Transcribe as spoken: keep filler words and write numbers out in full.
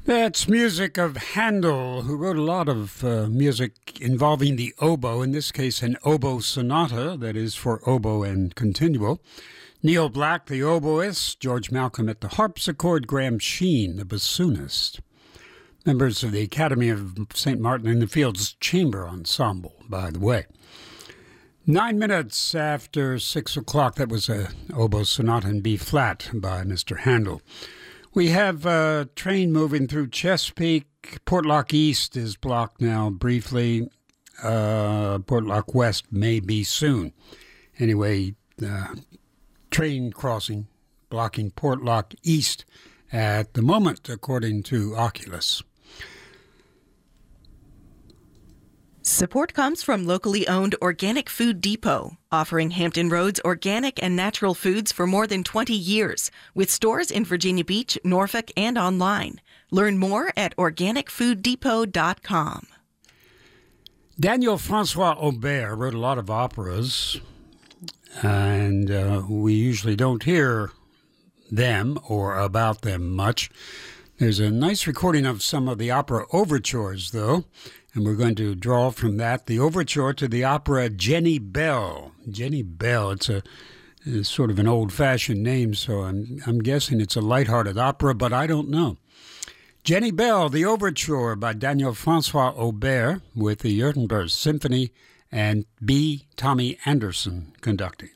That's music of Handel, who wrote a lot of uh, music involving the oboe, in this case an oboe sonata, that is for oboe and continuo. Neil Black, the oboist, George Malcolm at the harpsichord, Graham Sheen, the bassoonist. Members of the Academy of Saint Martin in the Fields Chamber Ensemble, by the way. Nine minutes after six o'clock, that was a oboe sonata in B flat by Mister Handel. We have a train moving through Chesapeake. Portlock East is blocked now briefly. Uh, Portlock West may be soon. Anyway, uh, train crossing blocking Portlock East at the moment, according to Oculus. Support comes from locally owned Organic Food Depot, offering Hampton Roads organic and natural foods for more than twenty years, with stores in Virginia Beach, Norfolk, and online. Learn more at organic food depot dot com. Daniel Francois Aubert wrote a lot of operas, and uh, we usually don't hear them or about them much. There's a nice recording of some of the opera overtures, though, and we're going to draw from that the overture to the opera Jenny Bell. Jenny Bell, it's a it's sort of an old-fashioned name, so I'm, I'm guessing it's a lighthearted opera, but I don't know. Jenny Bell, the overture by Daniel Francois Aubert with the Württemberg Symphony and B. Tommy Anderson conducting.